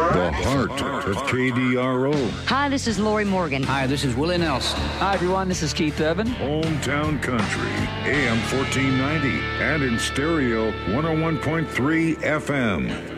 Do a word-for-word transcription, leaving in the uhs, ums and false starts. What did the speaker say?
The heart of K D R O. Hi, this is Lori Morgan. Hi, this is Willie Nelson. Hi, everyone. This is Keith Urban. Hometown Country, A M fourteen ninety, and in stereo, one oh one point three F M.